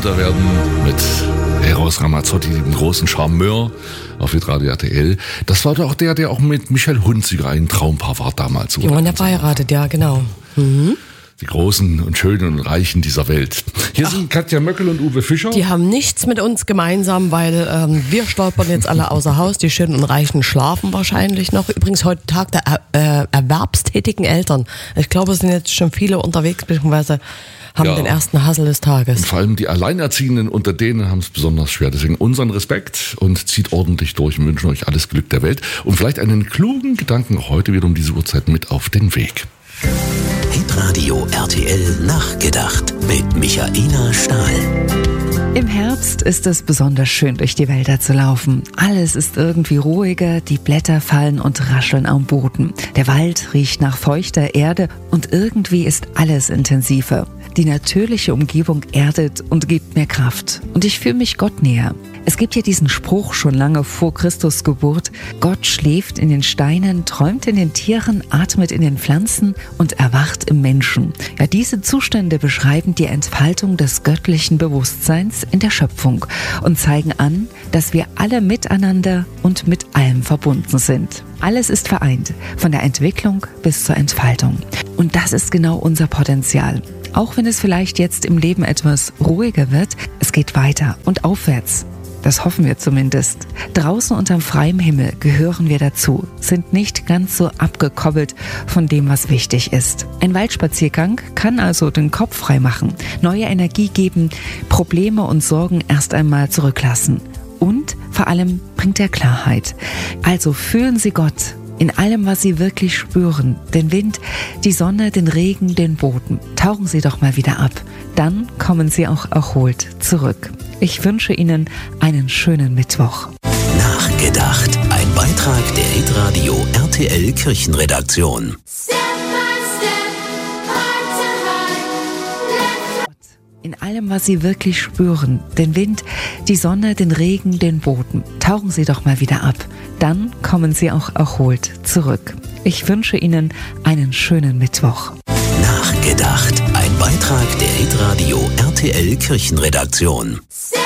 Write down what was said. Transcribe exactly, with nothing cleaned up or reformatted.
munter werden mit Eros Ramazzotti, dem großen Charmeur auf Hitradio R T L. Das war doch auch der, der auch mit Michael Hunziker ein Traumpaar war damals. Die waren ja verheiratet, ja, genau. Mhm. Die Großen und Schönen und Reichen dieser Welt. Hier Ach, sind Katja Möckel und Uwe Fischer. Die haben nichts mit uns gemeinsam, weil ähm, wir stolpern jetzt alle außer Haus. Die Schönen und Reichen schlafen wahrscheinlich noch. Übrigens heute Tag der er- äh, erwerbstätigen Eltern. Ich glaube, es sind jetzt schon viele unterwegs, beziehungsweise haben ja den ersten Hassel des Tages. Und vor allem die Alleinerziehenden unter denen haben es besonders schwer. Deswegen unseren Respekt und zieht ordentlich durch und wünschen euch alles Glück der Welt. Und vielleicht einen klugen Gedanken auch heute wieder um diese Uhrzeit mit auf den Weg. Hitradio R T L nachgedacht mit Michaela Stahl. Im Herbst ist es besonders schön, durch die Wälder zu laufen. Alles ist irgendwie ruhiger, die Blätter fallen und rascheln am Boden. Der Wald riecht nach feuchter Erde und irgendwie ist alles intensiver. Die natürliche Umgebung erdet und gibt mir Kraft. Und ich fühle mich Gott näher. Es gibt ja diesen Spruch schon lange vor Christus Geburt: Gott schläft in den Steinen, träumt in den Tieren, atmet in den Pflanzen und erwacht im Menschen. Ja, diese Zustände beschreiben die Entfaltung des göttlichen Bewusstseins in der Schöpfung und zeigen an, dass wir alle miteinander und mit allem verbunden sind. Alles ist vereint, von der Entwicklung bis zur Entfaltung. Und das ist genau unser Potenzial. Auch wenn es vielleicht jetzt im Leben etwas ruhiger wird, es geht weiter und aufwärts. Das hoffen wir zumindest. Draußen unterm freien Himmel gehören wir dazu, sind nicht ganz so abgekoppelt von dem, was wichtig ist. Ein Waldspaziergang kann also den Kopf frei machen, neue Energie geben, Probleme und Sorgen erst einmal zurücklassen. Und vor allem bringt er Klarheit. Also fühlen Sie Gott in allem, was Sie wirklich spüren. Den Wind, die Sonne, den Regen, den Boden. Tauchen Sie doch mal wieder ab. Dann kommen Sie auch erholt zurück. Ich wünsche Ihnen einen schönen Mittwoch. Nachgedacht. Ein Beitrag der Hitradio R T L Kirchenredaktion. In allem, was Sie wirklich spüren. Den Wind, die Sonne, den Regen, den Boden. Tauchen Sie doch mal wieder ab. Dann kommen Sie auch erholt zurück. Ich wünsche Ihnen einen schönen Mittwoch. Nachgedacht. Ein Beitrag der Hitradio R T L Kirchenredaktion.